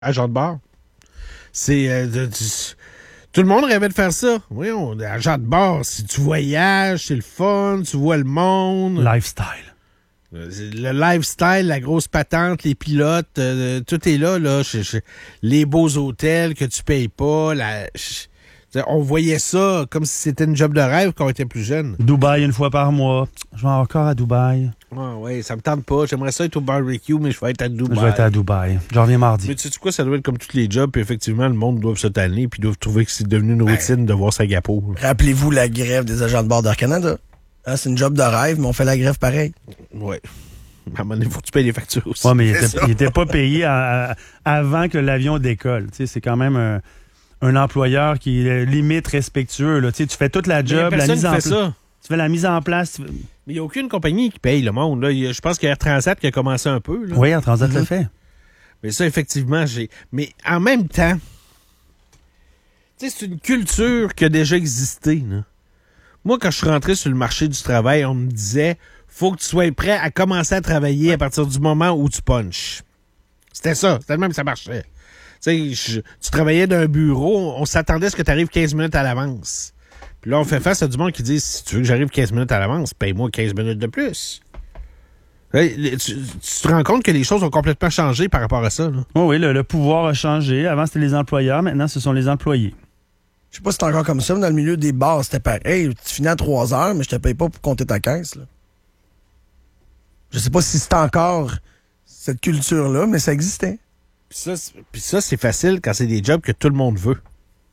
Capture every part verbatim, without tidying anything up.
agent de bord. C'est... Euh, de, de, tout le monde rêvait de faire ça. Oui, on est agent de bord. Si tu voyages, c'est le fun, tu vois le monde. Lifestyle. Le lifestyle, la grosse patente, les pilotes, euh, tout est là, là. Je, je, les beaux hôtels que tu payes pas. La, je, on voyait ça comme si c'était une job de rêve quand on était plus jeune. Dubaï une fois par mois. Je vais encore à Dubaï. Ah, ouais, ça me tente pas. J'aimerais ça être au barbecue, mais je vais être à Dubaï. Je vais être à Dubaï. Je reviens mardi. Mais tu sais quoi, ça doit être comme tous les jobs, puis effectivement, le monde doit se tanner, puis doivent trouver que c'est devenu une routine ben, de voir sa gapo. Rappelez-vous la grève des agents de bord d'Air Canada. Hein, c'est une job de rêve, mais on fait la grève pareil. Oui. À un moment donné, il faut que tu payes les factures aussi. Oui, mais il n'était pas payé à, à, avant que l'avion décolle. Tu sais, c'est quand même un, un employeur qui est limite respectueux. Là. Tu sais, tu fais toute la job, la mise en place. Tu fais la mise en place. Tu... Mais il n'y a aucune compagnie qui paye le monde. Là. Je pense qu'il y a Air Transat qui a commencé un peu. Là. Oui, Air Transat mm-hmm. le fait. Mais ça, effectivement, j'ai. Mais en même temps, tu sais, c'est une culture qui a déjà existé. Là. Moi, quand je suis rentré sur le marché du travail, on me disait faut que tu sois prêt à commencer à travailler à partir du moment où tu punches. C'était ça. C'était le même que ça marchait. Tu sais, tu travaillais d'un bureau, on s'attendait à ce que tu arrives quinze minutes à l'avance. Puis là, on fait face à du monde qui dit si tu veux que j'arrive quinze minutes à l'avance, paye-moi quinze minutes de plus. Tu, tu te rends compte que les choses ont complètement changé par rapport à ça. Là. Oh oui, le, le pouvoir a changé. Avant, c'était les employeurs. Maintenant, ce sont les employés. Je sais pas si c'est encore comme ça, mais dans le milieu des bars, c'était pareil. Tu finis à trois heures, mais je te paye pas pour compter ta caisse. Là. Je sais pas si c'est encore cette culture-là, mais ça existait. Puis ça, puis ça, c'est facile quand c'est des jobs que tout le monde veut.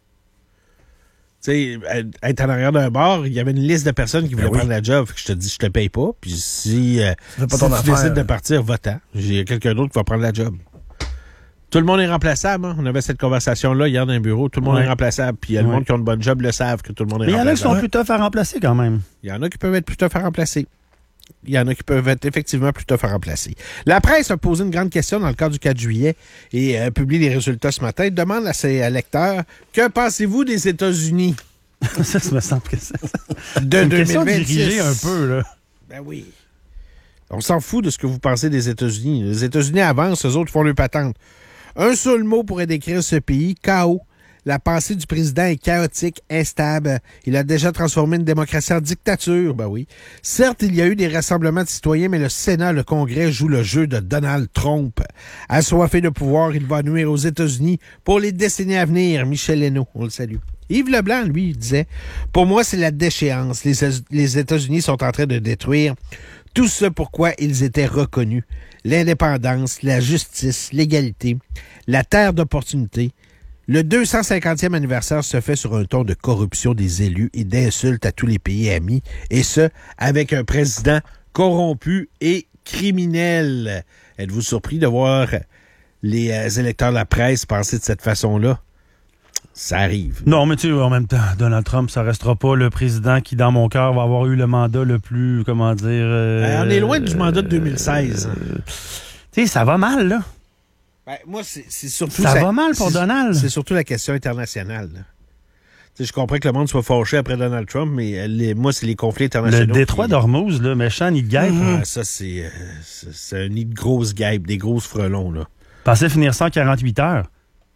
Tu sais, être en arrière d'un bar, il y avait une liste de personnes qui voulaient ben oui. prendre la job. Fait que je te dis, je te paye pas. Puis si, euh, pas si ton tu affaire, décides de partir, va-t'en. J'ai quelqu'un d'autre qui va prendre la job. Tout le monde est remplaçable. Hein? On avait cette conversation-là hier dans un bureau. Tout le monde ouais. est remplaçable. Puis il y a le ouais. monde qui a une bonne job le savent que tout le monde est Mais remplaçable. Mais il y en a qui sont plus tough à remplacer quand même. Il y en a qui peuvent être plus tough à remplacer. Il y en a qui peuvent être effectivement plus tough à remplacer. La presse a posé une grande question dans le cadre du quatre juillet et a publié les résultats ce matin. Demande à ses lecteurs, que pensez-vous des États-Unis? Ça, ça me semble que ça... de une deux mille vingt-six. Dirigée un peu, là. Ben oui. On s'en fout de ce que vous pensez des États-Unis. Les États-Unis avancent, eux autres font leur patente. Un seul mot pourrait décrire ce pays, chaos. La pensée du président est chaotique, instable. Il a déjà transformé une démocratie en dictature, ben oui. Certes, il y a eu des rassemblements de citoyens, mais le Sénat, le Congrès joue le jeu de Donald Trump. Assoiffé de pouvoir, il va nuire aux États-Unis pour les décennies à venir. Michel Hénault, on le salue. Yves Leblanc, lui, il disait « Pour moi, c'est la déchéance. Les, les États-Unis sont en train de détruire tout ce pourquoi ils étaient reconnus. L'indépendance, la justice, l'égalité, la terre d'opportunité. Le deux cent cinquantième anniversaire se fait sur un ton de corruption des élus et d'insultes à tous les pays amis, et ce, avec un président corrompu et criminel. » Êtes-vous surpris de voir les euh, électeurs de la presse penser de cette façon-là? Ça arrive. Non, mais tu sais, en même temps, Donald Trump, ça restera pas le président qui, dans mon cœur, va avoir eu le mandat le plus, comment dire... Euh, ben, on est loin du mandat de deux mille seize. Euh, tu sais, ça va mal, là. Ben, moi, c'est, c'est surtout... Ça, ça va mal pour c'est, Donald. C'est surtout la question internationale. Tu sais, je comprends que le monde soit fâché après Donald Trump, mais les, moi, c'est les conflits internationaux. Le détroit qui... d'Ormuz, là, méchant nid de guêpe. Mm-hmm. Ah, ça, c'est, euh, c'est, c'est un nid de grosses guêpes, des grosses frelons, là. Pensez finir ça en quarante-huit heures.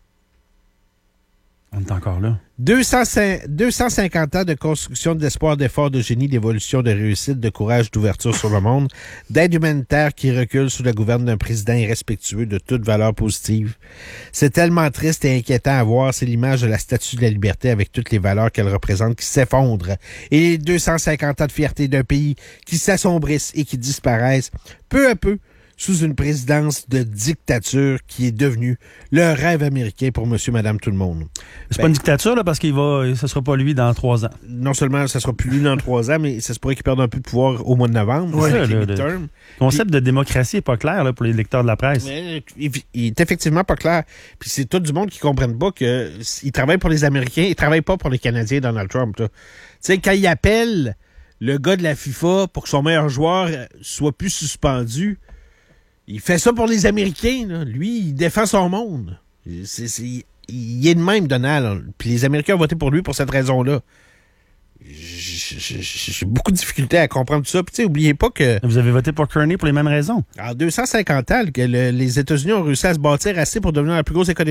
On est encore là. deux cent cinquante ans de construction, d'espoir, d'effort, de génie, d'évolution, de réussite, de courage, d'ouverture sur le monde, d'aide humanitaire qui recule sous la gouverne d'un président irrespectueux de toute valeur positive. C'est tellement triste et inquiétant à voir. C'est l'image de la Statue de la Liberté avec toutes les valeurs qu'elle représente qui s'effondrent. Et les deux cent cinquante ans de fierté d'un pays qui s'assombrissent et qui disparaissent peu à peu sous une présidence de dictature qui est devenue le rêve américain pour monsieur, madame, tout le monde. C'est ben, pas une dictature, là, parce qu'il va, ce sera pas lui dans trois ans. Non seulement ça sera plus lui dans trois ans, mais ça se pourrait qu'il perde un peu de pouvoir au mois de novembre. Oui, le, le, le concept Puis, de démocratie est pas clair là, pour les lecteurs de la presse. Mais, il, il est effectivement pas clair. Puis c'est tout du monde qui ne comprenne pas qu'il travaille pour les Américains, il travaille pas pour les Canadiens, Donald Trump. Tu sais, quand il appelle le gars de la FIFA pour que son meilleur joueur soit plus suspendu, il fait ça pour les Américains. Là. Lui, il défend son monde. C'est, c'est, il est de même, Donald. Puis les Américains ont voté pour lui pour cette raison-là. j'ai beaucoup de difficultés à comprendre tout ça. Puis, tu sais, oubliez pas que... Vous avez voté pour Kearney pour les mêmes raisons. En deux cent cinquante ans, que le, les États-Unis ont réussi à se bâtir assez pour devenir la plus grosse économie